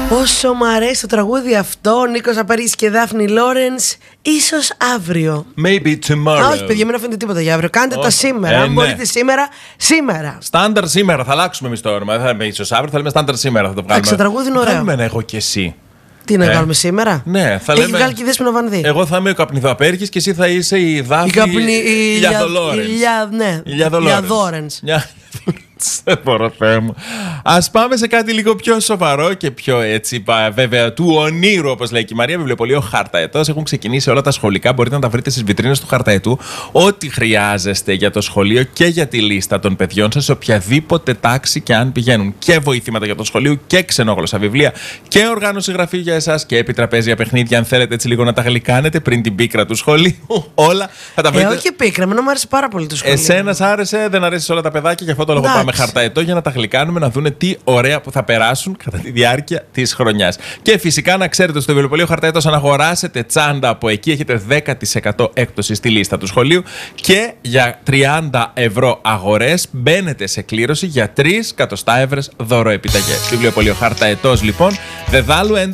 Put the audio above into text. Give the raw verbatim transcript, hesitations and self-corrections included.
Πόσο μ' αρέσει το τραγούδι αυτό, Νίκος Απαρής και Δάφνη Λόρενς. Ίσως αύριο. Maybe tomorrow. Α, όχι, παιδιά, μην αφήνετε τίποτα για αύριο. Κάντε Oh. τα σήμερα. Ε, Αν ναι. μπορείτε σήμερα, σήμερα. Στάνταρ σήμερα. Θα αλλάξουμε εμείς το όνομα. Δεν θα είμαι ίσως αύριο, θα λέμε στάνταρ σήμερα. Θα το βγάλουμε. Εντάξει, το τραγούδι είναι ωραίο. Κάνουμε ένα εγώ και εσύ. Τι να Ε. κάνουμε σήμερα. Ναι, θα Έχει λέμε. βγάλει και η Δέσποινα Βανδύ. Εγώ θα είμαι ο καπνιδοαπέρχης και εσύ θα είσαι η Δάφνη. Η καπνι... η Λιαδολόρενς. η Λια... Ναι. Λιαδολόρενς. Λιαδόρενς. Μια- Δεν μπορώ, Θεέ μου. Ας πάμε σε κάτι λίγο πιο σοβαρό και πιο έτσι, πα- βέβαια, του ονείρου, όπως λέει και η Μαρία. Βιβλιοπωλείο Χαρταετός. Έχουν ξεκινήσει όλα τα σχολικά. Μπορείτε να τα βρείτε στις βιτρίνες του Χαρταετού. Ό,τι χρειάζεστε για το σχολείο και για τη λίστα των παιδιών σας, σε οποιαδήποτε τάξη και αν πηγαίνουν. Και βοηθήματα για το σχολείο και ξενόγλωσσα βιβλία και οργάνωση γραφείου για εσάς και επιτραπέζια παιχνίδια. Αν θέλετε έτσι λίγο να τα γλυκάνετε πριν την πίκρα του σχολείου. Όλα θα τα Ε, βρείτε. όχι πίκρα, εμένα μου άρεσε πάρα πολύ το σχολείο. Εσένα άρεσε, δεν αρέσει σε όλα τα παιδάκια, γι' αυτό το λόγο Εντάξει. πάμε Χαρταετό για να τα γλυκάνουμε, να δούνε τι ωραία που θα περάσουν κατά τη διάρκεια της χρονιάς. Και φυσικά να ξέρετε ότι στο βιβλιοπωλείο Χαρταετός, αν αγοράσετε τσάντα από εκεί, έχετε δέκα τοις εκατό έκπτωση στη λίστα του σχολείου και για τριάντα ευρώ αγορές μπαίνετε σε κλήρωση για τρεις κατοστάευρες δωροεπιταγές. Βιβλιοπωλείο Χαρταετός, λοιπόν, Δεδάλου